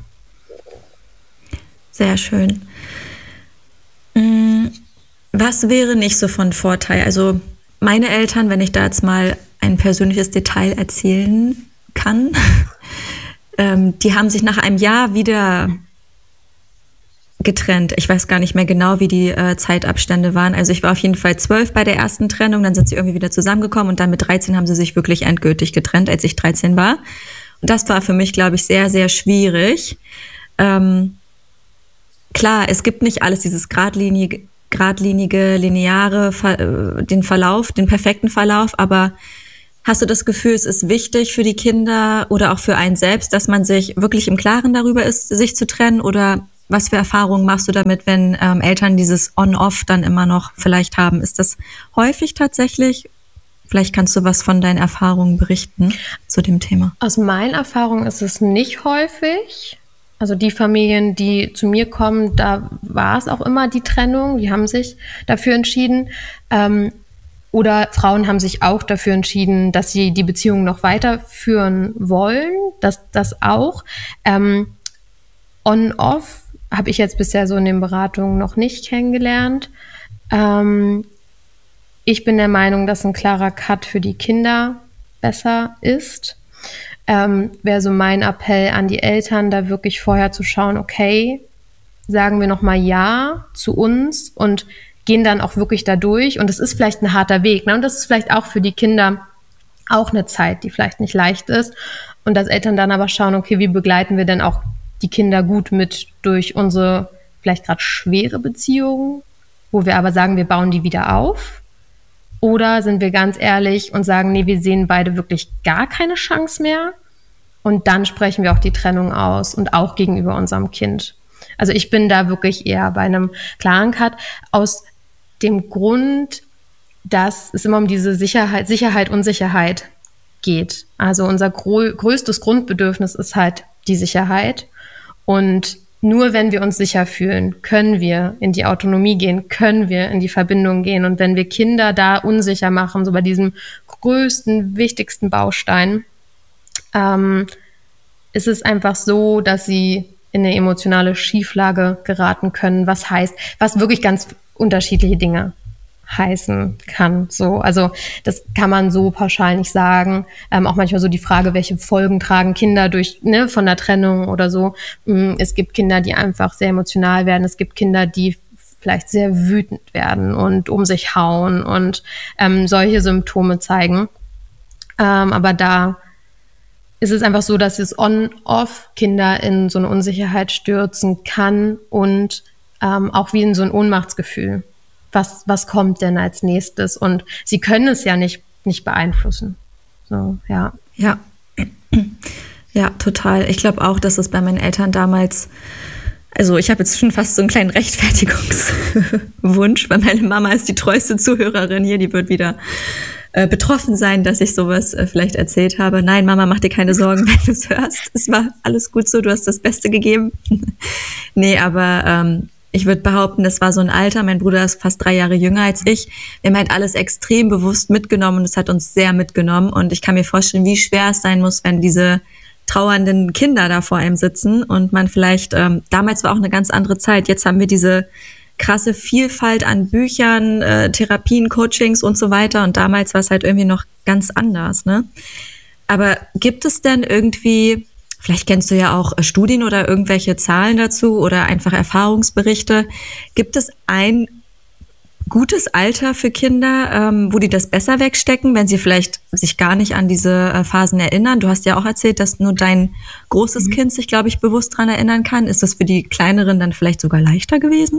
Sehr schön. Was wäre nicht so von Vorteil? Also meine Eltern, wenn ich da jetzt mal ein persönliches Detail erzählen kann, ähm, die haben sich nach einem Jahr wieder getrennt. Ich weiß gar nicht mehr genau, wie die äh, Zeitabstände waren. Also ich war auf jeden Fall zwölf bei der ersten Trennung, dann sind sie irgendwie wieder zusammengekommen und dann mit dreizehn haben sie sich wirklich endgültig getrennt, als ich dreizehn war. Und das war für mich, glaube ich, sehr, sehr schwierig. Ähm, klar, es gibt nicht alles dieses geradlinige, geradlinige lineare, den Verlauf, den perfekten Verlauf, aber Hast du das Gefühl, es ist wichtig für die Kinder oder auch für einen selbst, dass man sich wirklich im Klaren darüber ist, sich zu trennen? Oder was für Erfahrungen machst du damit, wenn ähm, Eltern dieses On-Off dann immer noch vielleicht haben? Ist das häufig tatsächlich? Vielleicht kannst du was von deinen Erfahrungen berichten zu dem Thema. Aus meinen Erfahrungen ist es nicht häufig. Also die Familien, die zu mir kommen, da war es auch immer die Trennung. Die haben sich dafür entschieden. Ähm, Oder Frauen haben sich auch dafür entschieden, dass sie die Beziehung noch weiterführen wollen. Das, das auch. Ähm, On-Off habe ich jetzt bisher so in den Beratungen noch nicht kennengelernt. Ähm, ich bin der Meinung, dass ein klarer Cut für die Kinder besser ist. Ähm, wäre so mein Appell an die Eltern, da wirklich vorher zu schauen, okay, sagen wir nochmal Ja zu uns und gehen dann auch wirklich da durch. Und es ist vielleicht ein harter Weg, ne? Und das ist vielleicht auch für die Kinder auch eine Zeit, die vielleicht nicht leicht ist. Und dass Eltern dann aber schauen, okay, wie begleiten wir denn auch die Kinder gut mit durch unsere vielleicht gerade schwere Beziehungen, wo wir aber sagen, wir bauen die wieder auf? Oder sind wir ganz ehrlich und sagen, nee, wir sehen beide wirklich gar keine Chance mehr? Und dann sprechen wir auch die Trennung aus und auch gegenüber unserem Kind. Also ich bin da wirklich eher bei einem klaren Cut aus dem Grund, dass es immer um diese Sicherheit, Sicherheit, Unsicherheit geht. Also unser gro- größtes Grundbedürfnis ist halt die Sicherheit. Und nur wenn wir uns sicher fühlen, können wir in die Autonomie gehen, können wir in die Verbindung gehen. Und wenn wir Kinder da unsicher machen, so bei diesem größten, wichtigsten Baustein, ähm, ist es einfach so, dass sie in eine emotionale Schieflage geraten können, was heißt, was wirklich ganz unterschiedliche Dinge heißen kann. So, also das kann man so pauschal nicht sagen. Ähm, auch manchmal so die Frage, welche Folgen tragen Kinder durch, ne, von der Trennung oder so. Es gibt Kinder, die einfach sehr emotional werden. Es gibt Kinder, die vielleicht sehr wütend werden und um sich hauen und ähm, solche Symptome zeigen. Ähm, aber da ist es einfach so, dass es On-Off Kinder in so eine Unsicherheit stürzen kann und ähm, auch wie in so ein Ohnmachtsgefühl. Was, was kommt denn als nächstes? Und sie können es ja nicht, nicht beeinflussen. So, ja. Ja. Ja, total. Ich glaube auch, dass es bei meinen Eltern damals, also ich habe jetzt schon fast so einen kleinen Rechtfertigungswunsch, weil meine Mama ist die treueste Zuhörerin hier, die wird wieder äh, betroffen sein, dass ich sowas äh, vielleicht erzählt habe. Nein, Mama, mach dir keine Sorgen, wenn du es hörst. Es war alles gut so, du hast das Beste gegeben. Nee, aber ähm, ich würde behaupten, das war so ein Alter, mein Bruder ist fast drei Jahre jünger als ich. Wir haben halt alles extrem bewusst mitgenommen und es hat uns sehr mitgenommen. Und ich kann mir vorstellen, wie schwer es sein muss, wenn diese trauernden Kinder da vor einem sitzen und man vielleicht, ähm, damals war auch eine ganz andere Zeit. Jetzt haben wir diese krasse Vielfalt an Büchern, äh, Therapien, Coachings und so weiter. Und damals war es halt irgendwie noch ganz anders, ne? Aber gibt es denn irgendwie, vielleicht kennst du ja auch Studien oder irgendwelche Zahlen dazu oder einfach Erfahrungsberichte. Gibt es ein gutes Alter für Kinder, ähm, wo die das besser wegstecken, wenn sie vielleicht sich gar nicht an diese äh, Phasen erinnern? Du hast ja auch erzählt, dass nur dein großes mhm. Kind sich, glaube ich, bewusst dran erinnern kann. Ist das für die Kleineren dann vielleicht sogar leichter gewesen?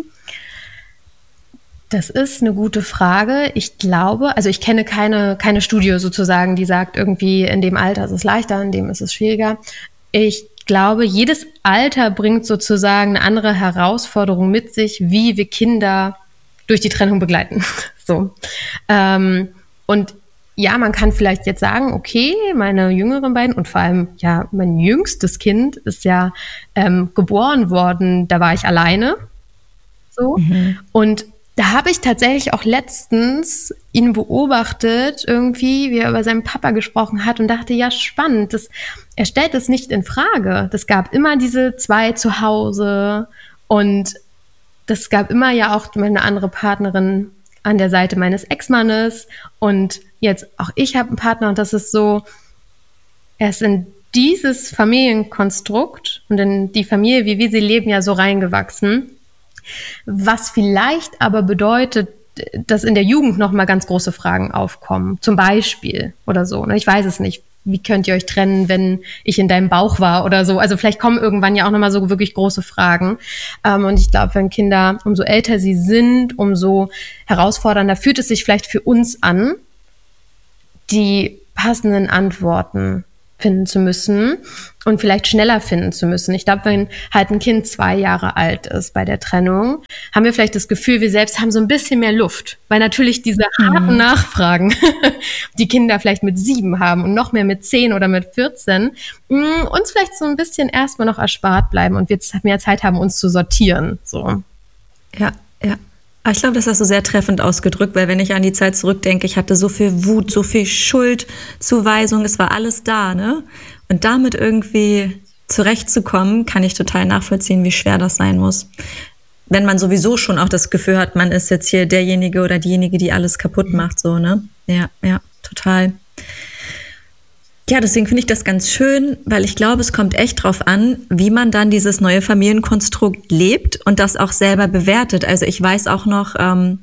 Das ist eine gute Frage. Ich glaube, also ich kenne keine, keine Studie sozusagen, die sagt, irgendwie in dem Alter ist es leichter, in dem ist es schwieriger. Ich glaube, jedes Alter bringt sozusagen eine andere Herausforderung mit sich, wie wir Kinder durch die Trennung begleiten. So. Ähm, und ja, man kann vielleicht jetzt sagen, okay, meine jüngeren beiden und vor allem ja mein jüngstes Kind ist ja ähm, geboren worden, da war ich alleine. So. Mhm. Und da habe ich tatsächlich auch letztens ihn beobachtet, irgendwie, wie er über seinen Papa gesprochen hat und dachte, ja, spannend, das, er stellt es nicht in Frage. Das gab immer diese zwei zu Hause und das gab immer ja auch meine andere Partnerin an der Seite meines Ex-Mannes und jetzt auch ich habe einen Partner und das ist so, er ist in dieses Familienkonstrukt und in die Familie, wie wir sie leben, ja so reingewachsen. Was vielleicht aber bedeutet, dass in der Jugend nochmal ganz große Fragen aufkommen. Zum Beispiel oder so. Ich weiß es nicht. Wie könnt ihr euch trennen, wenn ich in deinem Bauch war oder so? Also vielleicht kommen irgendwann ja auch nochmal so wirklich große Fragen. Und ich glaube, wenn Kinder, umso älter sie sind, umso herausfordernder fühlt es sich vielleicht für uns an, die passenden Antworten finden zu müssen und vielleicht schneller finden zu müssen. Ich glaube, wenn halt ein Kind zwei Jahre alt ist bei der Trennung, haben wir vielleicht das Gefühl, wir selbst haben so ein bisschen mehr Luft, weil natürlich diese harten mhm. Nachfragen, die Kinder vielleicht mit sieben haben und noch mehr mit zehn oder mit vierzehn, mh, uns vielleicht so ein bisschen erstmal noch erspart bleiben und wir mehr Zeit haben, uns zu sortieren. So. Ja, ja. Ich glaube, das hast du sehr treffend ausgedrückt, weil wenn ich an die Zeit zurückdenke, ich hatte so viel Wut, so viel Schuldzuweisung, es war alles da, ne? Und damit irgendwie zurechtzukommen, kann ich total nachvollziehen, wie schwer das sein muss. Wenn man sowieso schon auch das Gefühl hat, man ist jetzt hier derjenige oder diejenige, die alles kaputt macht, so, ne? Ja, ja, total. Ja, deswegen finde ich das ganz schön, weil ich glaube, es kommt echt drauf an, wie man dann dieses neue Familienkonstrukt lebt und das auch selber bewertet. Also ich weiß auch noch, ähm,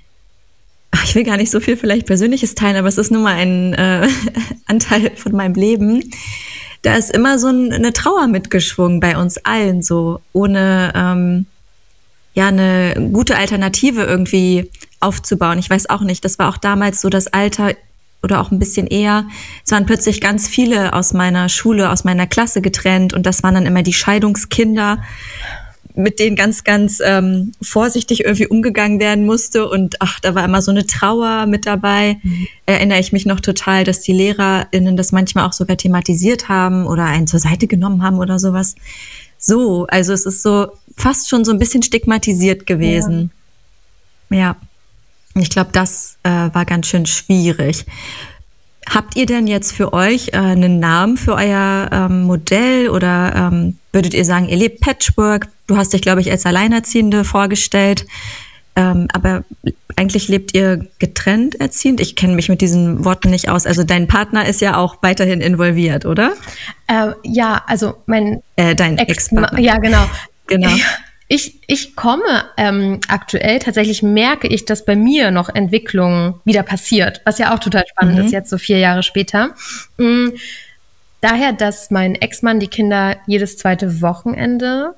ich will gar nicht so viel vielleicht Persönliches teilen, aber es ist nun mal ein äh, Anteil von meinem Leben. Da ist immer so ein, eine Trauer mitgeschwungen bei uns allen, so ohne ähm, ja eine gute Alternative irgendwie aufzubauen. Ich weiß auch nicht, das war auch damals so das Alter, oder auch ein bisschen eher. Es waren plötzlich ganz viele aus meiner Schule, aus meiner Klasse getrennt und das waren dann immer die Scheidungskinder, mit denen ganz, ganz ähm, vorsichtig irgendwie umgegangen werden musste und ach, da war immer so eine Trauer mit dabei. Mhm. Erinnere ich mich noch total, dass die LehrerInnen das manchmal auch sogar thematisiert haben oder einen zur Seite genommen haben oder sowas. So, also es ist so fast schon so ein bisschen stigmatisiert gewesen. Ja. ja. Ich glaube, das äh, war ganz schön schwierig. Habt ihr denn jetzt für euch äh, einen Namen für euer ähm, Modell oder ähm, würdet ihr sagen, ihr lebt Patchwork? Du hast dich, glaube ich, als Alleinerziehende vorgestellt, ähm, aber eigentlich lebt ihr getrennt erziehend? Ich kenne mich mit diesen Worten nicht aus. Also dein Partner ist ja auch weiterhin involviert, oder? Äh, ja, also mein äh, dein Ex- Ex-Partner. Ja, genau. Genau. Ich, ich komme ähm, aktuell, tatsächlich merke ich, dass bei mir noch Entwicklung wieder passiert, was ja auch total spannend mhm. ist, jetzt so vier Jahre später. Mhm. Daher, dass mein Ex-Mann die Kinder jedes zweite Wochenende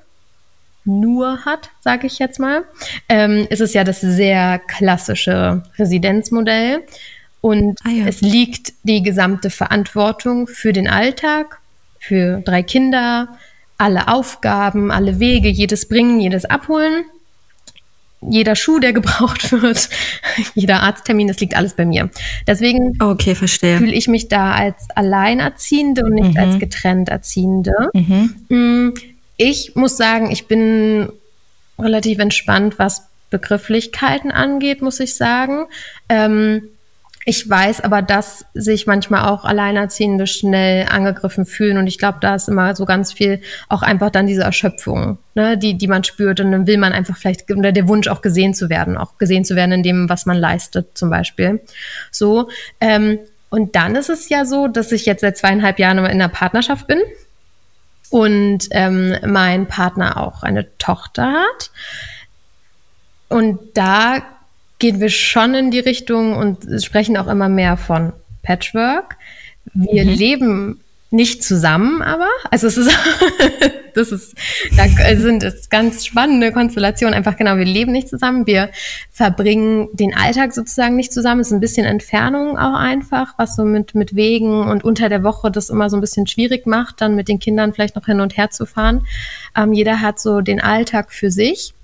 nur hat, sage ich jetzt mal, ähm, ist es ja das sehr klassische Residenzmodell. Und ah, ja. es liegt die gesamte Verantwortung für den Alltag, für drei Kinder, alle Aufgaben, alle Wege, jedes Bringen, jedes Abholen, jeder Schuh, der gebraucht wird, jeder Arzttermin, das liegt alles bei mir. Deswegen okay, verstehe. fühle ich mich da als Alleinerziehende und nicht mhm. als getrennt Erziehende. Mhm. Ich muss sagen, ich bin relativ entspannt, was Begrifflichkeiten angeht, muss ich sagen. Ähm, Ich weiß aber, dass sich manchmal auch Alleinerziehende schnell angegriffen fühlen und ich glaube, da ist immer so ganz viel auch einfach dann diese Erschöpfung, ne, die die man spürt und dann will man einfach vielleicht, oder der Wunsch auch gesehen zu werden, auch gesehen zu werden in dem, was man leistet zum Beispiel. So, ähm, und dann ist es ja so, dass ich jetzt seit zweieinhalb Jahren in einer Partnerschaft bin und ähm, mein Partner auch eine Tochter hat und da gehen wir schon in die Richtung und sprechen auch immer mehr von Patchwork. Wir mhm. leben nicht zusammen, aber, also es ist, das ist, da sind es ganz spannende Konstellationen. Einfach genau, wir leben nicht zusammen, wir verbringen den Alltag sozusagen nicht zusammen. Es ist ein bisschen Entfernung auch einfach, was so mit, mit Wegen und unter der Woche das immer so ein bisschen schwierig macht, dann mit den Kindern vielleicht noch hin und her zu fahren. Ähm, jeder hat so den Alltag für sich.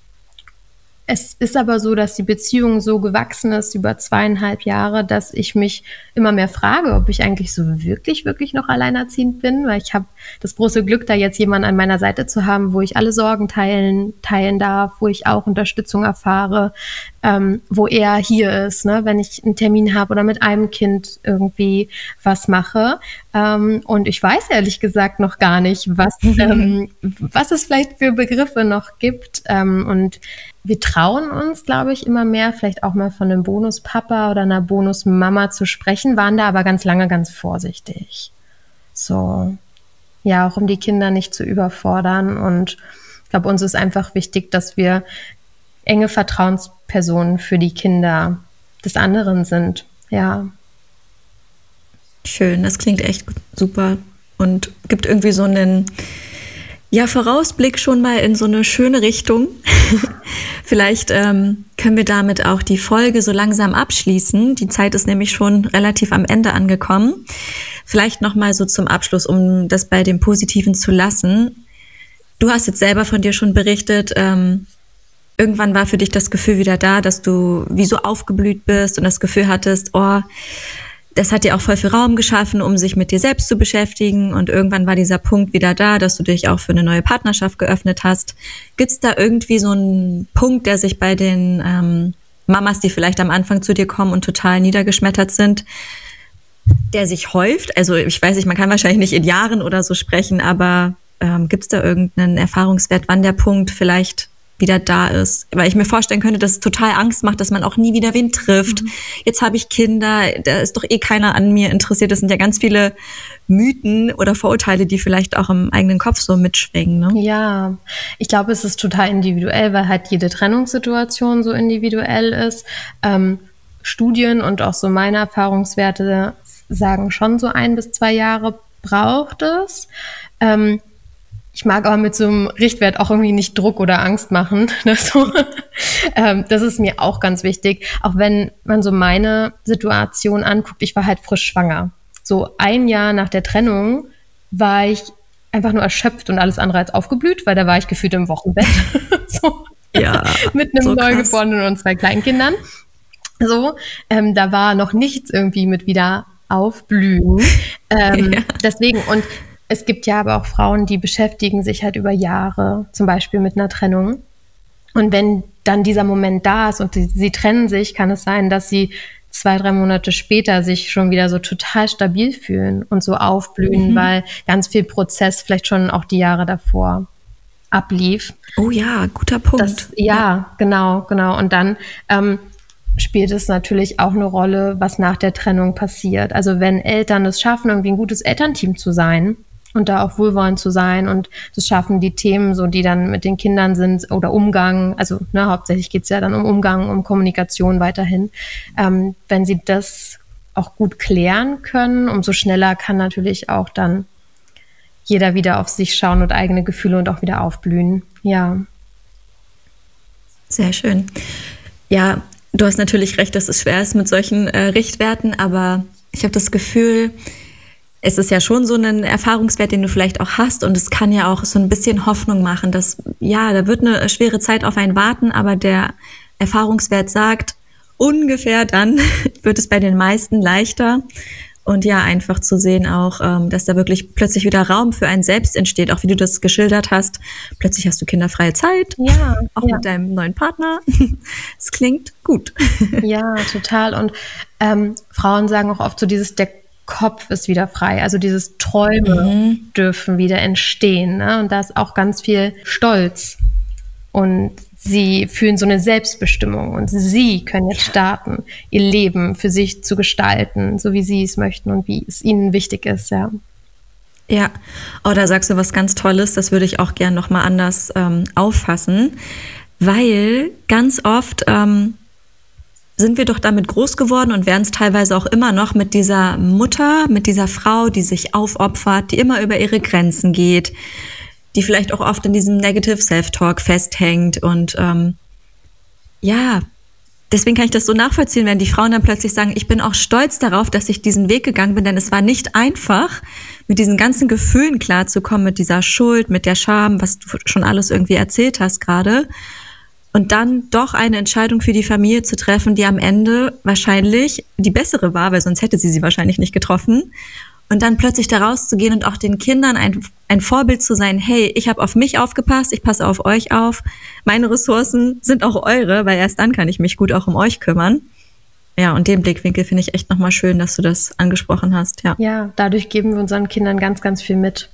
Es ist aber so, dass die Beziehung so gewachsen ist über zweieinhalb Jahre, dass ich mich immer mehr frage, ob ich eigentlich so wirklich, wirklich noch alleinerziehend bin, weil ich habe das große Glück, da jetzt jemanden an meiner Seite zu haben, wo ich alle Sorgen teilen, teilen darf, wo ich auch Unterstützung erfahre, ähm, wo er hier ist, ne, wenn ich einen Termin habe oder mit einem Kind irgendwie was mache. Ähm, und ich weiß ehrlich gesagt noch gar nicht, was, ähm, was es vielleicht für Begriffe noch gibt. Ähm, und wir trauen uns, glaube ich, immer mehr, vielleicht auch mal von einem Bonuspapa oder einer Bonusmama zu sprechen, waren da aber ganz lange ganz vorsichtig. So, ja, auch um die Kinder nicht zu überfordern. Und ich glaube, uns ist einfach wichtig, dass wir enge Vertrauenspersonen für die Kinder des anderen sind. Ja. Schön, das klingt echt super und gibt irgendwie so einen ja, Vorausblick schon mal in so eine schöne Richtung. Vielleicht ähm, können wir damit auch die Folge so langsam abschließen. Die Zeit ist nämlich schon relativ am Ende angekommen. Vielleicht nochmal so zum Abschluss, um das bei dem Positiven zu lassen. Du hast jetzt selber von dir schon berichtet, ähm, irgendwann war für dich das Gefühl wieder da, dass du wie so aufgeblüht bist und das Gefühl hattest, oh, das hat dir auch voll viel Raum geschaffen, um sich mit dir selbst zu beschäftigen. Und irgendwann war dieser Punkt wieder da, dass du dich auch für eine neue Partnerschaft geöffnet hast. Gibt es da irgendwie so einen Punkt, der sich bei den ähm, Mamas, die vielleicht am Anfang zu dir kommen und total niedergeschmettert sind, der sich häuft? Also ich weiß nicht, man kann wahrscheinlich nicht in Jahren oder so sprechen, aber ähm, gibt es da irgendeinen Erfahrungswert, wann der Punkt vielleicht wieder da ist? Weil ich mir vorstellen könnte, dass es total Angst macht, dass man auch nie wieder wen trifft. Mhm. Jetzt habe ich Kinder, da ist doch eh keiner an mir interessiert. Das sind ja ganz viele Mythen oder Vorurteile, die vielleicht auch im eigenen Kopf so mitschwingen. Ne? Ja, ich glaube, es ist total individuell, weil halt jede Trennungssituation so individuell ist. Ähm, Studien und auch so meine Erfahrungswerte sagen schon so ein bis zwei Jahre braucht es. Ähm, Ich mag aber mit so einem Richtwert auch irgendwie nicht Druck oder Angst machen. Ne, so. ähm, das ist mir auch ganz wichtig. Auch wenn man so meine Situation anguckt, ich war halt frisch schwanger. So ein Jahr nach der Trennung war ich einfach nur erschöpft und alles andere als aufgeblüht, weil da war ich gefühlt im Wochenbett. so. Ja, mit einem so Neugeborenen und zwei Kleinkindern. So, ähm, da war noch nichts irgendwie mit wieder aufblühen. Ähm, ja. Deswegen, und es gibt ja aber auch Frauen, die beschäftigen sich halt über Jahre, zum Beispiel mit einer Trennung. Und wenn dann dieser Moment da ist und sie, sie trennen sich, kann es sein, dass sie zwei, drei Monate später sich schon wieder so total stabil fühlen und so aufblühen, mhm. weil ganz viel Prozess vielleicht schon auch die Jahre davor ablief. Oh ja, guter Punkt. Das, ja, ja, genau, genau. Und dann ähm, spielt es natürlich auch eine Rolle, was nach der Trennung passiert. Also wenn Eltern es schaffen, irgendwie ein gutes Elternteam zu sein, und da auch wohlwollend zu sein und das schaffen die Themen, so die dann mit den Kindern sind oder Umgang, also ne, hauptsächlich geht es ja dann um Umgang, um Kommunikation weiterhin. Ähm, wenn sie das auch gut klären können, umso schneller kann natürlich auch dann jeder wieder auf sich schauen und eigene Gefühle und auch wieder aufblühen. Ja. Sehr schön. Ja, du hast natürlich recht, dass es schwer ist mit solchen äh, Richtwerten, aber ich habe das Gefühl, es ist ja schon so ein Erfahrungswert, den du vielleicht auch hast und es kann ja auch so ein bisschen Hoffnung machen, dass, ja, da wird eine schwere Zeit auf einen warten, aber der Erfahrungswert sagt, ungefähr dann wird es bei den meisten leichter und ja, einfach zu sehen auch, dass da wirklich plötzlich wieder Raum für einen selbst entsteht, auch wie du das geschildert hast. Plötzlich hast du kinderfreie Zeit, ja, auch ja. mit deinem neuen Partner. Es klingt gut. Ja, total. Und ähm, Frauen sagen auch oft so dieses, der Kopf ist wieder frei. Also dieses Träume mhm. dürfen wieder entstehen. Ne? Und da ist auch ganz viel Stolz. Und sie fühlen so eine Selbstbestimmung. Und sie können jetzt starten, ihr Leben für sich zu gestalten, so wie sie es möchten und wie es ihnen wichtig ist. Ja, ja. Oh, da sagst du was ganz Tolles. Das würde ich auch gern nochmal anders ähm, auffassen. Weil ganz oft Ähm, sind wir doch damit groß geworden und werden es teilweise auch immer noch mit dieser Mutter, mit dieser Frau, die sich aufopfert, die immer über ihre Grenzen geht, die vielleicht auch oft in diesem Negative Self-Talk festhängt. Und ähm, ja, deswegen kann ich das so nachvollziehen, wenn die Frauen dann plötzlich sagen, ich bin auch stolz darauf, dass ich diesen Weg gegangen bin, denn es war nicht einfach, mit diesen ganzen Gefühlen klarzukommen, mit dieser Schuld, mit der Scham, was du schon alles irgendwie erzählt hast gerade. Und dann doch eine Entscheidung für die Familie zu treffen, die am Ende wahrscheinlich die bessere war, weil sonst hätte sie sie wahrscheinlich nicht getroffen. Und dann plötzlich da rauszugehen und auch den Kindern ein, ein Vorbild zu sein, hey, ich habe auf mich aufgepasst, ich passe auf euch auf, meine Ressourcen sind auch eure, weil erst dann kann ich mich gut auch um euch kümmern. Ja, und den Blickwinkel finde ich echt nochmal schön, dass du das angesprochen hast. Ja, ja, dadurch geben wir unseren Kindern ganz, ganz viel mit.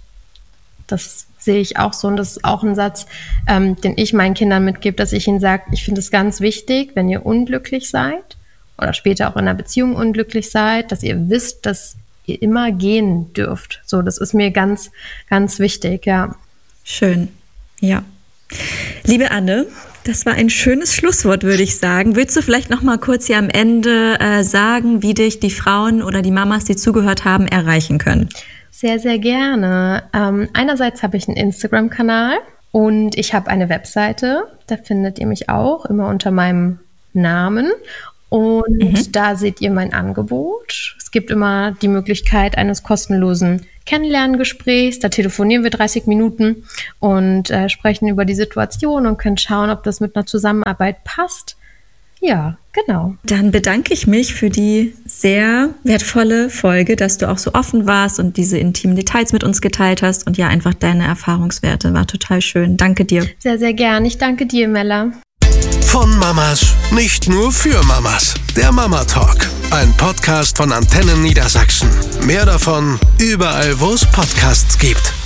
Das sehe ich auch so und das ist auch ein Satz, ähm, den ich meinen Kindern mitgebe, dass ich ihnen sage, ich finde es ganz wichtig, wenn ihr unglücklich seid oder später auch in einer Beziehung unglücklich seid, dass ihr wisst, dass ihr immer gehen dürft. So, das ist mir ganz, ganz wichtig, ja. Schön, ja. Liebe Anne, das war ein schönes Schlusswort, würde ich sagen. Willst du vielleicht noch mal kurz hier am Ende äh, sagen, wie dich die Frauen oder die Mamas, die zugehört haben, erreichen können? Sehr, sehr gerne. Ähm, einerseits habe ich einen Instagram-Kanal, Und ich habe eine Webseite, da findet ihr mich auch immer unter meinem Namen. Und mhm. da seht ihr mein Angebot. Es gibt immer die Möglichkeit eines kostenlosen Kennenlerngesprächs. Da telefonieren wir dreißig Minuten und äh, sprechen über die Situation und können schauen, ob das mit einer Zusammenarbeit passt. Ja, genau. Dann bedanke ich mich für die sehr wertvolle Folge, dass du auch so offen warst und diese intimen Details mit uns geteilt hast und ja, einfach deine Erfahrungswerte. War total schön. Danke dir. Sehr, sehr gern. Ich danke dir, Mella. Von Mamas, nicht nur für Mamas. Der Mama Talk, ein Podcast von Antennen Niedersachsen. Mehr davon überall, wo es Podcasts gibt.